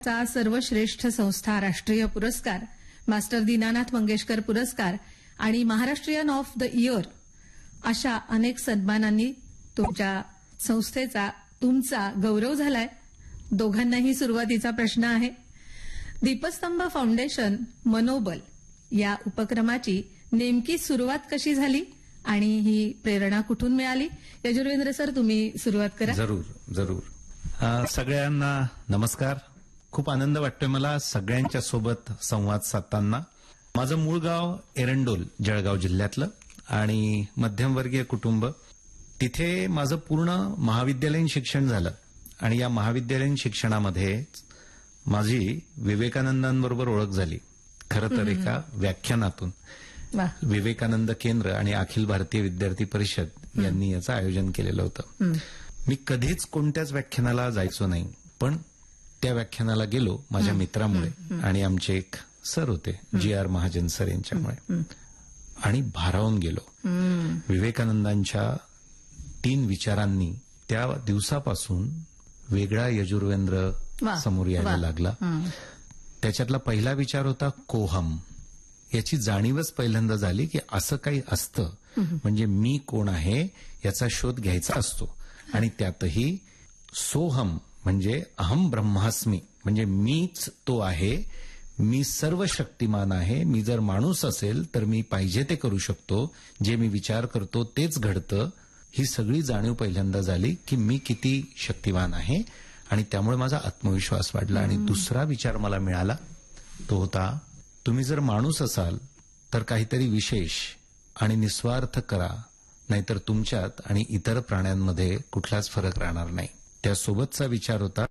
चा सर्वश्रेष्ठ संस्था राष्ट्रीय पुरस्कार, मास्टर दीनानाथ मंगेशकर पुरस्कार आणि महाराष्ट्रीयन ऑफ द इयर अशा अनेक सन्मानांनी तुमच्या संस्थेचा तुमचा गौरव झालाय. दोघांनाही सुरुवातीचा प्रश्न आहे. दीपस्तंभ फाउंडेशन मनोबल या उपक्रमाची नेमकी सुरुवात कशी झाली आणि ही प्रेरणा कुठून मिळाली? यजुर्वेंद्र सर, तुम्ही सुरुवात करा. जरूर. सगळ्यांना नमस्कार. खूप आनंद वाटतोय मला सगळ्यांच्या सोबत संवाद साधताना. माझं मूळ गाव एरंडोल, जळगाव जिल्ह्यातलं आणि मध्यमवर्गीय कुटुंब. तिथे माझं पूर्ण महाविद्यालयीन शिक्षण झालं आणि या महाविद्यालयीन शिक्षणामध्ये माझी विवेकानंदांबरोबर ओळख झाली. खरं तर एका व्याख्यानातून. विवेकानंद केंद्र आणि अखिल भारतीय विद्यार्थी परिषद यांनी याचं आयोजन केलेलं होतं. मी कधीच कोणत्याच व्याख्यानाला जायचो नाही, पण त्या व्याख्यानाला गेलो माझ्या मित्रामुळे आणि आमचे एक सर होते जी.आर. महाजन सर यांच्यामुळे आणि भारावून गेलो. विवेकानंदांच्या 3 विचारांनी त्या दिवसापासून वेगळा यजुर्वेंद्र समोर यायला लागला. त्याच्यातला पहिला विचार होता कोहम. याची जाणीवच पहिल्यांदा झाली की असं काही असतं, म्हणजे मी कोण आहे याचा शोध घ्यायचा असतो. आणि त्यातही सोहम म्हणजे अहम ब्रह्मास्मी, म्हणजे मीच तो आहे, मी सर्व शक्तिमान आहे. मी जर माणूस असेल तर मी पाहिजे ते करू शकतो, जे मी विचार करतो तेच घडतं. ही सगळी जाणीव पहिल्यांदा झाली की मी किती शक्तिमान आहे आणि त्यामुळे माझा आत्मविश्वास वाढला. आणि दुसरा विचार मला मिळाला तो होता, तुम्ही जर माणूस असाल तर काहीतरी विशेष आणि निस्वार्थ करा, नाहीतर तुमच्यात आणि इतर प्राण्यांमध्ये कुठलाच फरक राहणार नाही. त्यासोबतचा विचार होता,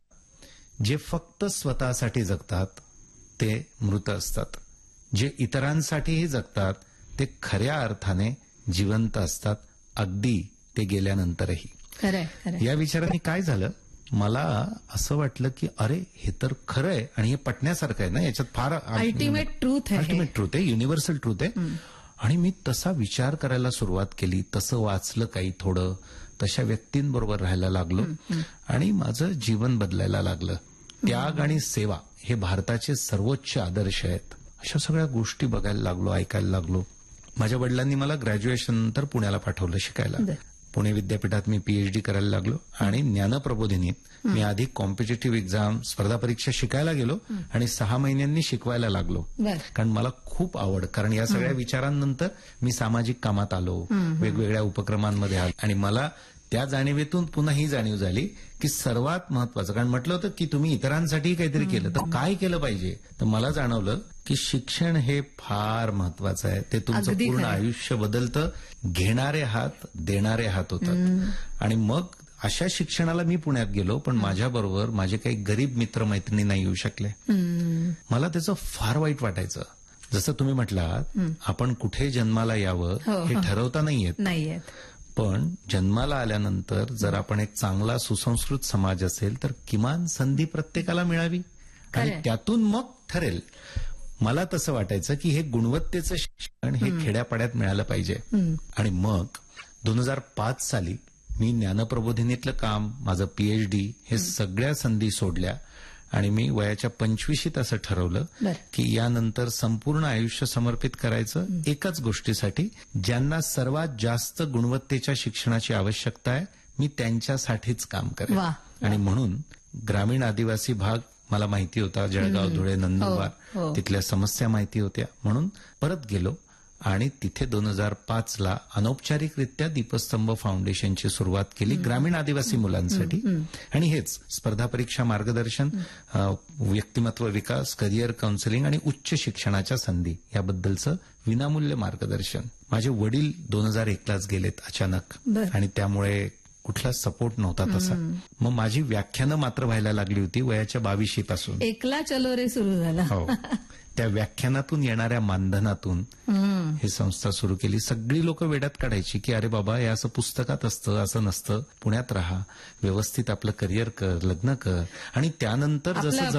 जे फक्त स्वतःसाठी जगतात ते मृत असतात, जे इतरांसाठीही जगतात ते खऱ्या अर्थाने जिवंत असतात, अगदी ते गेल्यानंतरही. खरंय. या विचारांनी काय झालं, मला असं वाटलं की अरे हे तर खरं आहे आणि हे पटण्यासारखं आहे ना, याच्यात फार अल्टिमेट ट्रूथ आहे, युनिव्हर्सल ट्रूथ आहे. आणि मी तसा विचार करायला सुरुवात केली, तसं वाचलं काही थोडं, तशा व्यक्तींबरोबर राहायला लागलो आणि माझं जीवन बदलायला लागलं. त्याग आणि सेवा हे भारताचे सर्वोच्च आदर्श आहेत. अशा सगळ्या गोष्टी बघायला लागलो, ऐकायला लागलो. माझ्या वडिलांनी मला ग्रॅज्युएशन नंतर पुण्याला पाठवलं शिकायला. पुणे विद्यापीठात मी पीएचडी करायला लागलो आणि ज्ञानप्रबोधिनीत मी आधी कॉम्पिटिटिव्ह एक्झाम स्पर्धा परीक्षा शिकायला गेलो आणि 6 महिन्यांनी शिकवायला लागलो. कारण मला खूप आवड, कारण या सगळ्या विचारांनंतर मी सामाजिक कामात आलो, वेगवेगळ्या उपक्रमांमध्ये आलो आणि मला त्या जाणीवेतून पुन्हा ही जाणीव झाली की सर्वात महत्वाचं, कारण म्हटलं होतं की तुम्ही इतरांसाठी काहीतरी केलं तर काय केलं पाहिजे, तर मला जाणवलं की शिक्षण हे फार महत्वाचं आहे. ते तुमचं पूर्ण आयुष्य बदलतं. घेणारे हात देणारे हात होतात. आणि मग अशा शिक्षणाला मी पुण्यात गेलो, पण माझ्याबरोबर माझे काही गरीब मित्रमैत्रिणी नाही येऊ शकले. मला त्याचं फार वाईट वाटायचं. जसं तुम्ही म्हटलात, आपण कुठे जन्माला यावं हे ठरवता नाही येत, पण जन्माला आल्यानंतर जर आपण एक चांगला सुसंस्कृत समाज असेल तर किमान संधी प्रत्येकाला मिळावी आणि त्यातून मग ठरेल. मला तसं वाटायचं की हे गुणवत्तेचं शिक्षण हे खेड्यापाड्यात मिळालं पाहिजे. आणि मग 2005 साली मी ज्ञानप्रबोधिनीतलं काम, माझं पीएचडी, हे सगळ्या संधी सोडल्या आणि मी वयाच्या 25शीत असं ठरवलं की यानंतर संपूर्ण आयुष्य समर्पित करायचं एकाच गोष्टीसाठी, ज्यांना सर्वात जास्त गुणवत्तेच्या शिक्षणाची आवश्यकता आहे, मी त्यांच्यासाठीच काम करेन. आणि म्हणून ग्रामीण आदिवासी भाग मला माहिती होता, जळगाव, धुळे, नंदुरबार, तिथल्या समस्या माहिती होत्या, म्हणून परत गेलो आणि तिथे 2005ला अनौपचारिकरित्या दीपस्तंभ फाउंडेशनची सुरुवात केली ग्रामीण आदिवासी मुलांसाठी. आणि हेच स्पर्धा परीक्षा मार्गदर्शन, व्यक्तिमत्व विकास, करिअर काउन्सिलिंग आणि उच्च शिक्षणाच्या संधी याबद्दलचं विनामूल्य मार्गदर्शन. माझे वडील 2001लाच गेलेत अचानक आणि त्यामुळे कुठलाच सपोर्ट नव्हता तसा. मग माझी व्याख्यानं मात्र व्हायला लागली होती वयाच्या 22 पासून. एकला चलो रे सुरू झाला. हो, त्या व्याख्यानातून येणाऱ्या मानधनातून ही संस्था सुरू केली. सगळी लोक वेड्यात काढायची की अरे बाबा हे असं पुस्तकात असतं, असं नसतं, पुण्यात राहा, व्यवस्थित आपलं करिअर कर, लग्न कर आणि त्यानंतर जसं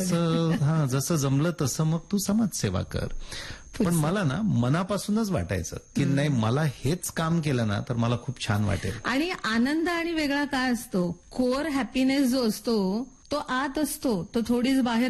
जमलं तसं मग तू समाजसेवा कर. पण मला ना मनापासूनच वाटायचं की नाही, मला हेच काम केलं ना तर मला खूप छान वाटेल. आणि आनंद आणि वेगळा काय असतो, कोर हॅपीनेस जो असतो तो आत असतो, तो थोडीच बाहेर